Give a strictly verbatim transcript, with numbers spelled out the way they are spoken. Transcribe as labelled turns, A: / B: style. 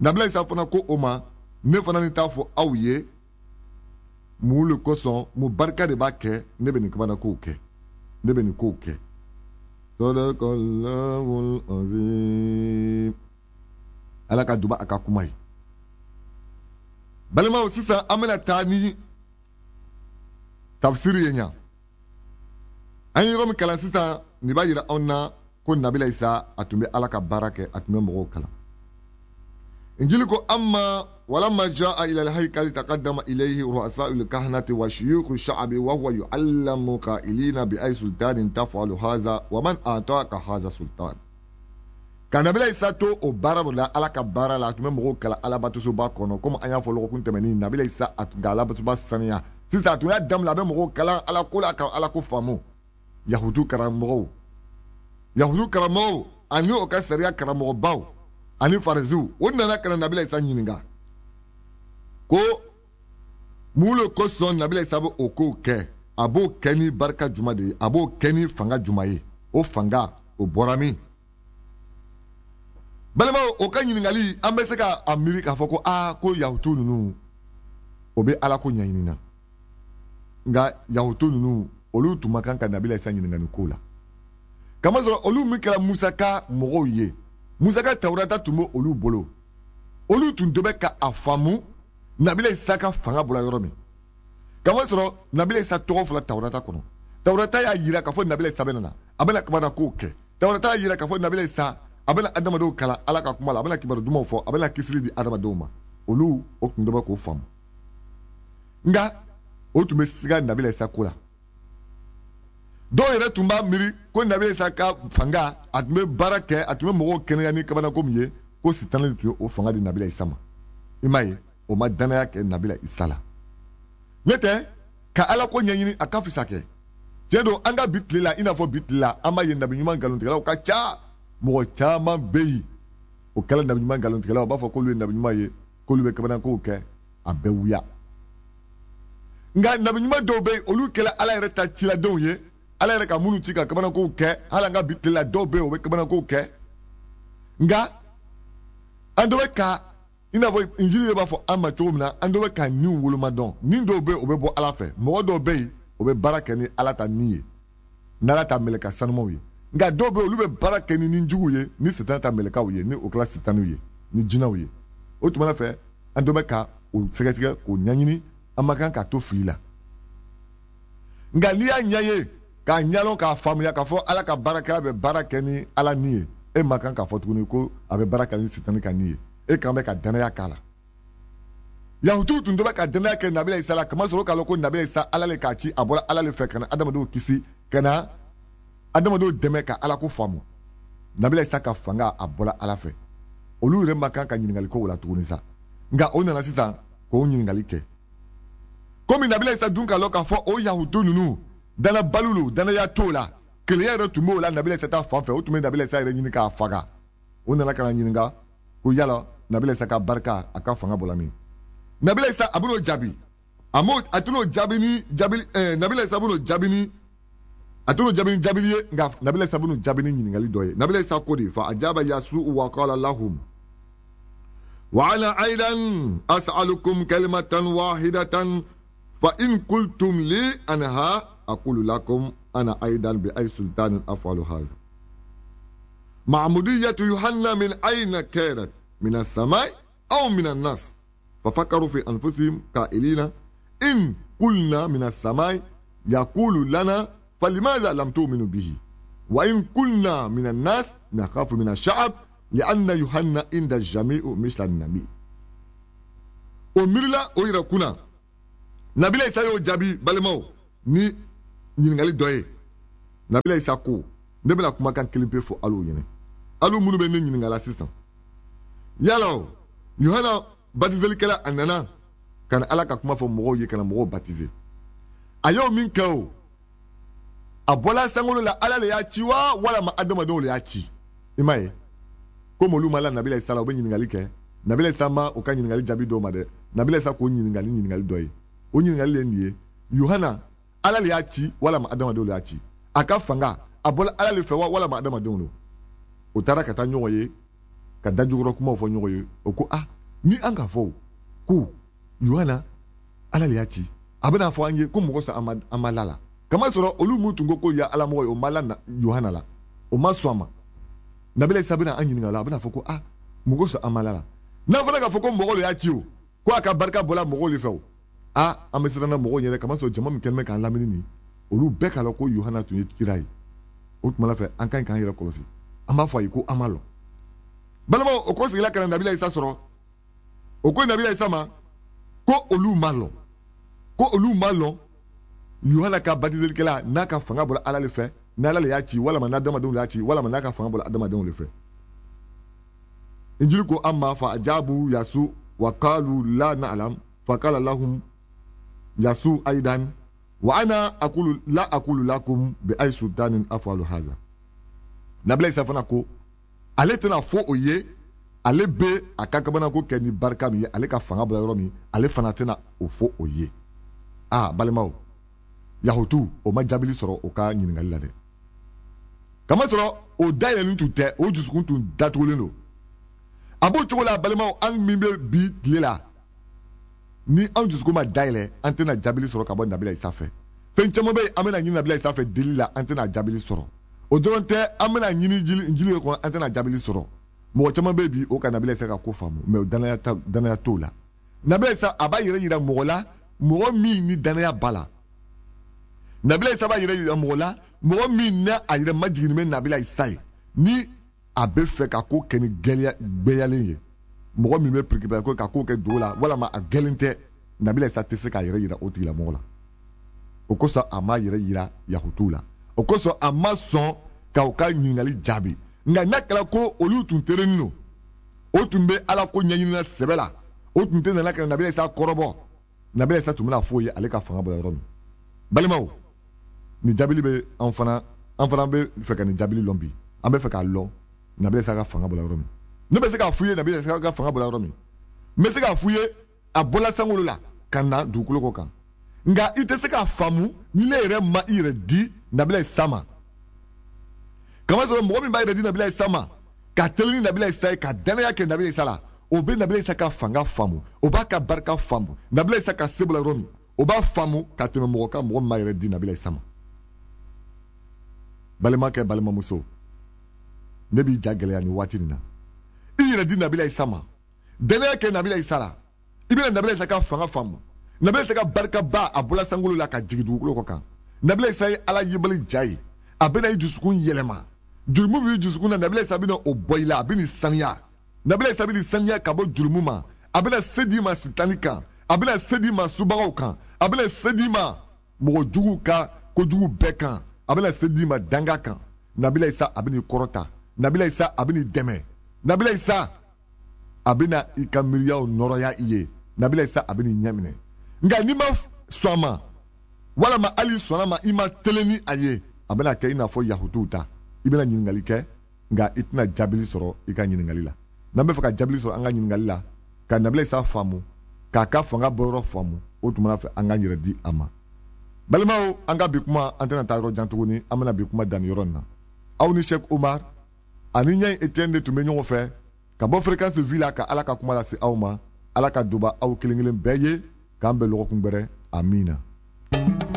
A: nabila isa fana ko o ma ne fana ni t'a fɔ aw ye mun le kosɔn mun barika de b'a kɛ ne bɛ nin kamana kow kɛ ne bɛ nin kow kɛ sadaqallahul azim ala ka duba a ka kuma ye balimaw sisan an bɛna taa ni tafsiri ye ɲa an ye yɔrɔ min kalan sisan nin b'a yira anw na ko nabila isa a tun bɛ ala ka baara kɛ a tun bɛ mɔgɔw kalan injili ko amma walamma jaa ila alhaykali taqaddama ilayhi ru'asa'ul kahnati wa shuyukh sha'bi wa huwa yu'allamu qa'ilina bi ay sultanin taf'alu hadha wa man ataka hadha sultan ka nabila isa to o baara la ala ka baara la a tun bɛ mɔgɔw kalan alabatosoba kɔnɔ komi an y'a fɔ lɔgɔkun tɛmɛnin nabila isa a tun ka alabatosoba saniya sisan a tun y'a daminɛ a bɛ mɔgɔw kalan ala ko la ka ala ko faamu yahudu karamɔgɔw yahudu karamɔgɔw ani o ka sariya karamɔgɔbaw ani farisiw o nana ka na nabila isa ɲininka ko mun le kosɔn nabila isa bɛ o kow kɛ a b'o kɛ ni barika juma de ye a b'o kɛ ni fanga juma ye o fanga o bɔra min balimaw o ka ɲininkali an bɛ se ka a miiri k'a fɔ ko aa ko yahudu ninnu o bɛ ala ko ɲɛɲini na nka yahudu ninnu olu tun ma kan ka nabila isa ɲininka nin ko la kamasɔrɔ olu min kɛra musa ka mɔgɔw ye musa ka tawurata tun bɛ olu bolo olu tun tɛ bɛ ka a faamu nabila isa ka fanga bɔra yɔrɔ min kamasɔrɔ nabila isa tɔgɔ fɔra tawurata kɔnɔ tawurata y'a yira k'a fɔ nabila isa bɛ nana a bɛna kamana kow kɛ tawurata y'a yira k'a fɔ nabila isa a bɛna adamadenw kalan ala ka kuma la a bɛna kibaru dumanw fɔ a bɛna kisiri di adamadenw ma olu o tun tɛ bɛ k'o faamu nka o tun bɛ siga nabila isa ko la dɔw yɛrɛ tun b'a miiri ko nabila isa ka fanga a tun bɛ baara kɛ a tun bɛ mɔgɔw kɛnɛya ni kabanako min ye ko sitana de tun ye o fanga di nabila isa ma i m'a ye o ma danaya kɛ nabila isa la n'o tɛ ka ala ko ɲɛɲini a ka fisa kɛ tiɲɛ don an ka bi tile la i n'a fɔ bi tile la an b'a ye nabi ɲuman nkalontigɛlaw ka ca mɔgɔ caman bɛ yen o kɛla nabi ɲuman nkalontigɛlaw u b'a fɔ k'olu ye nabi ɲuman ye k'olu bɛ kabanakow kɛ a bɛɛ wuya nka nabi ɲuman dɔw bɛ yen olu kɛla ala yɛrɛ ta ciladenw ye ala yɛrɛ ka minnu ci ka kabanakow kɛ hali an ka bi tile la dɔw bɛ yen o bɛ kabanakow kɛ nka an dɔ bɛ ka i n'a fɔ injili de b'a fɔ an ma cogo min na an dɔ bɛ ka nin woloma dɔn nin dɔw bɛ yen o bɛ bɔ ala fɛ mɔgɔ dɔw bɛ yen o bɛ baara kɛ ni ala ta nin ye n'ala ta mɛlɛka sanumaw ye nka dɔw bɛ yen olu bɛ baara kɛ ni ninjugu ye ni sitana ta mɛlɛkaw ye ni o kɛra sitaniw ye ni jinɛw ye o tuma fɛ an dɔ bɛ ka o sɛgɛsɛgɛ k'o ɲɛɲini an ma kan k'a to fili la nka n'i y'a ɲɛ ye k'a ɲɛlɔn k'a faamuya k'a fɔ ala ka baarakɛla bɛ baara kɛ ni ala nin ye e ma kan k'a fɔ tuguni ko a bɛ baara kɛ ni sitani ka nin ye e kan bɛ ka danaya k'a la yahudiw tun tɛ bɛ ka danaya kɛ nabila isa la kamasɔrɔ k'a lɔn ko nabila isa ala le k'a ci a bɔra ala le fɛ ka na adamadenw kisi ka na adamadenw dɛmɛ ka ala ko faamu nabila isa ka fanga a bɔra ala fɛ olu yɛrɛ ma kan ka ɲininkali ko o la tuguni sa nka o nana sisan k'o ɲininkali kɛ komi nabila isa dun k'a lɔn k'a fɔ o yahudiw ninnu dana balulu danaya t'o la keleya yɛrɛ tun b'o la nabila isa ta fan fɛ o tun bɛ nabila isa yɛrɛ ɲini k'a faga o nana ka na ɲininka ko yala nabila isa ka barika a ka fanga bɔra min nabila isa a bɛn'o jaabi a m'o a tɛ n'o jaabi ni jaabi ɛɛ nabila isa bɛn'o jaabi ni a tɛ n'o jaabi ni jaabi ye nka nabila isa bɛn'o jaabi ni ɲininkali dɔ ye nabila isa ko de fa ajaba yasu wa qala lahum wa ana aidan as'alukum kalimatan wahidatan fa in qultum li anha aqulu lakum ana aidan bi ay sultanin af'alu hadha معمودية يوحنا من أين كانت؟ من السماء أو من الناس؟ ففكروا في أنفسهم قائلين إن قلنا من السماء يقول لنا فلماذا لم تؤمنوا به؟ وإن قلنا من الناس نخاف من الشعب لأن يوحنا عند الجميع مثل النبي. أمرلا أويركونا نبيلا يسايو جابي بالمو ني نينغالي دوي نبيلا يساكو نبيلا كما كان كلمبي فو ألو يني alu munu bɛ ne ɲininka la sisan yala yohana batizelikɛla a nana ka na ala ka kuma fɔ mɔgɔw ye ka na mɔgɔw batize a y'o min kɛ o a bɔla sankolo la ala le y'a ci wa walama adamadenw le y'a ci i m'a ye komi olu ma la nabila isa la u bɛ ɲininkali kɛ nabila isa ma o ka ɲininkali jaabi dɔw ma dɛ nabila isa k'o ɲininkali ɲininkali dɔ ye o ɲininkali le ye nin ye yohana ala le y'a ci walama adamadenw le y'a ci a ka fanga a bɔla ala le fɛ wa walama adamadenw lo o taara ka taa ɲɔgɔn ye ka da jugɔrɔ kuma fɔ ɲɔgɔn ye o ko ah ni an ka fɔ ko Yohana ala le y'a ci a bɛna fɔ an ye ko mɔgɔ sa an ma la la kama sɔrɔ olu mun tun ko ko ya ala mɔgɔ ye o ma la Yohana la o ma sɔn a ma Nabila Isa bɛna an ɲininka o la a bɛna fɔ ko ah mɔgɔ sa an ma la la n'a fɔra k'a fɔ ko mɔgɔ le y'a ci o ko a ka barika bɔla mɔgɔw de fɛ o ah an bɛ siran mɔgɔw ɲɛ dɛ kama sɔrɔ jama min kɛlen bɛ k'an lamini nin olu bɛɛ k'a lɔn ko Yohana tun ye kira ye o tuma fɛ an ka ɲi k'an yɛrɛ kɔlɔsi an b'a fɔ a ye ko an ma lɔn balimaw o ko sigila ka na Nabila Isa sɔrɔ o ko Nabila Isa ma ko olu ma lɔn ko olu ma lɔn Yohana ka baptiselikɛla n'a ka fanga bɔra ala le fɛ n'ala le y'a ci walama n'adamadenw y'a ci walama n'a ka fanga bɔra adamadenw le fɛ Injili ko an ma fa ajabu yasu wa qalu la na'lam fa qala lahum yasu aidan wa ana aqulu la aqulu lakum bi ay sultanin afalu haza Nabila Isa fana ko ale tɛna fɔ o ye ale bɛ a ka kabana ko kɛ ni barika min ye ale ka fanga bɔra yɔrɔ min ale fana tɛna o fɔ o ye ah balimaw yahutu o ma jaabili sɔrɔ o ka ɲininkali la dɛ kama sɔrɔ o dayɛlɛlen tun tɛ o dusukun tun datugulen don a b'o cogo la balimaw an min bɛ bi tile la ni an dusukun ma dayɛlɛ an tɛna jaabili sɔrɔ ka bɔ Nabila Isa fɛ fɛn caman bɛ yen an bɛna ɲini Nabila Isa fɛ deli la an tɛna jaabili sɔrɔ o dɔrɔn tɛ an bɛna ɲini jili ye kɔnɔ an tɛna jaabili sɔrɔ mɔgɔ caman bɛ bi o ka Nabila Isa ka ko faamu mɛ o danaya ta danaya t'o la Nabila Isa a b'a yɛrɛ yira mɔgɔ la mɔgɔ min ni danaya b'a la Nabila Isa b'a yɛrɛ yira mɔgɔ la mɔgɔ min n'a a yɛrɛ majigin bɛ Nabila Isa ye ni a bɛ fɛ ka ko kɛ ni gɛlɛya gbɛyalen ye mɔgɔ min bɛ préoccupé ko ka ko kɛ dogo la walama a gɛlɛn tɛ Nabila Isa tɛ se k'a yɛrɛ yira o tigilamɔgɔ la o kosɔn a ma yɛrɛ yira yahutuw la o kosɔn a ma sɔn ka u ka ɲininkali jaabi nka n'a kɛra ko olu tun terenin don o tun bɛ ala ko ɲɛɲinina sɛbɛ la o tun tɛ nana ka Nabila Isa kɔrɔbɔ Nabila Isa tun bɛna fɔ o ye ale ka fanga bɔra yɔrɔ min balimaw ni jaabili bɛ an fana an fana bɛ fɛ ka ni jaabili lɔn bi an bɛ fɛ k'a lɔn Nabila Isa ka fanga bɔra yɔrɔ min ne bɛ se k'a f'u ye Nabila Isa ka fanga bɔra yɔrɔ min n bɛ se k'a f'u ye a bɔla sankolo la ka na dugukolo kɔ kan nka i tɛ se k'a faamu ni ne yɛrɛ ma i yɛrɛ di Nabila Isa ma kama sɔrɔ mɔgɔ min b'a yɛrɛ di Nabila Isa ma ka teli ni Nabila Isa ye ka danaya kɛ Nabila Isa la o bɛ Nabila Isa ka fanga faamu o b'a ka barika faamu Nabila Isa ka se bɔra yɔrɔ min o b'a faamu ka tɛmɛ mɔgɔ kan mɔgɔ min b'a yɛrɛ di Nabila Isa ma balimakɛ balimamuso ne b'i ja gɛlɛya ni waati nin na i yɛrɛ di Nabila Isa ma danaya kɛ Nabila Isa la i bɛna Nabila Isa ka fanga faamu Nabila Isa ka barika ba a bɔla sankolo la ka jigin dugukolo kɔ kan Nabila Isa ye ala yebali ja ye a bɛna i dusukun yɛlɛma jurumu b'i dusukun na Nabila Isa bɛna o bɔ i la a bɛ nin saniya Nabila Isa bɛ nin saniya ka bɔ jurumu ma a bɛna se di ma sitani kan a bɛna se di ma subagaw kan a bɛna se di ma mɔgɔ jugu ka kojugu bɛɛ kan a bɛna se di ma danga kan Nabila Isa a bɛ nin kɔrɔta Nabila Isa a bɛ nin dɛmɛ Nabila Isa a bɛna i ka miiriyaw nɔrɔya i ye Nabila Isa a bɛ nin ɲɛminɛ nka n'i ma sɔn a ma walama hali sɔnna ma i ma teli ni a ye a bɛna kɛ i n'a fɔ yahutuw ta i bɛna ɲininkali kɛ nka i tɛna jaabili sɔrɔ i ka ɲininkali la n'an bɛ fɛ ka jaabili sɔrɔ an ka ɲininkali la ka Nabila Isa faamu k'a ka fanga bɔyɔrɔ faamu o tuma na fɛ an ka yɛrɛ di a ma balimaw an ka bi kuma an tɛna taa yɔrɔ jan tuguni an bɛna bi kuma danni yɔrɔ nin na aw ni Sheikh Umar ani ɲɛ Etienne de tun bɛ ɲɔgɔn fɛ ka bɔ Fréquence V la ka ala ka kuma lase aw ma ala ka duba aw kelen kelen bɛɛ ye k'an bɛn lɔgɔkun bɛrɛ amiina